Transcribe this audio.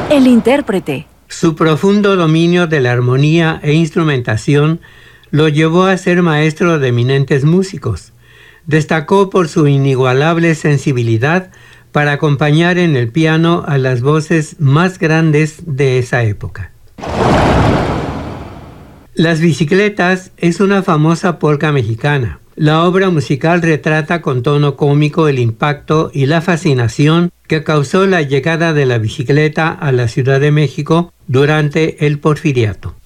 El intérprete. Su profundo dominio de la armonía e instrumentación lo llevó a ser maestro de eminentes músicos. Destacó por su inigualable sensibilidad para acompañar en el piano a las voces más grandes de esa época. Las bicicletas es una famosa polca mexicana. La obra musical retrata con tono cómico el impacto y la fascinación que causó la llegada de la bicicleta a la Ciudad de México durante el Porfiriato.